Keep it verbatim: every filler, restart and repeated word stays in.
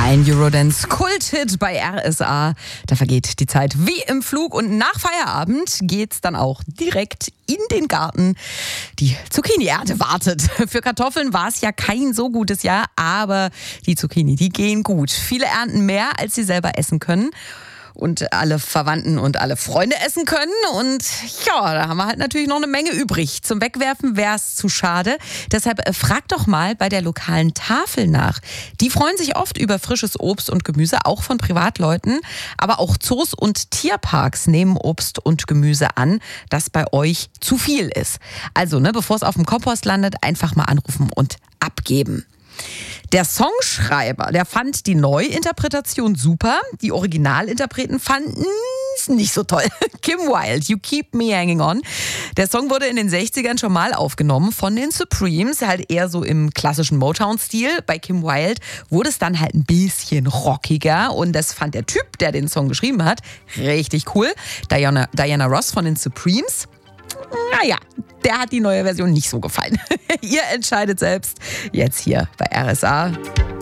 Ein Eurodance-Kult-Hit bei R S A. Da vergeht die Zeit wie im Flug und nach Feierabend geht's dann auch direkt in den Garten. Die Zucchini-Ernte wartet. Für Kartoffeln war es ja kein so gutes Jahr, aber die Zucchini, die gehen gut. Viele ernten mehr, als sie selber essen können. Und alle Verwandten und alle Freunde essen können. Und ja, da haben wir halt natürlich noch eine Menge übrig. Zum Wegwerfen wäre es zu schade. Deshalb äh, frag doch mal bei der lokalen Tafel nach. Die freuen sich oft über frisches Obst und Gemüse, auch von Privatleuten. Aber auch Zoos und Tierparks nehmen Obst und Gemüse an, das bei euch zu viel ist. Also, ne, bevor es auf dem Kompost landet, einfach mal anrufen und abgeben. Der Songschreiber, der fand die Neuinterpretation super. Die Originalinterpreten fanden es nicht so toll. Kim Wilde, You Keep Me Hanging On. Der Song wurde in den sechzigern schon mal aufgenommen von den Supremes, halt eher so im klassischen Motown-Stil. Bei Kim Wilde wurde es dann halt ein bisschen rockiger und das fand der Typ, der den Song geschrieben hat, richtig cool. Diana, Diana Ross von den Supremes. Naja, der hat die neue Version nicht so gefallen. Ihr entscheidet selbst. Jetzt hier bei R S A.